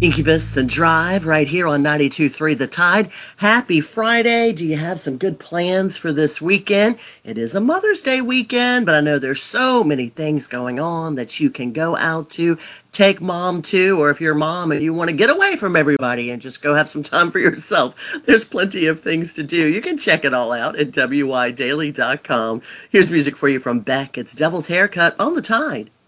Incubus and Drive right here on 92.3 The Tide. Happy Friday. Do you have some good plans for this weekend? It is a Mother's Day weekend, but I know there's so many things going on that you can go out to, take mom to, or if you're a mom and you want to get away from everybody and just go have some time for yourself, there's plenty of things to do. You can check it all out at WYDaily.com. Here's music for you from Beck. It's Devil's Haircut on The Tide.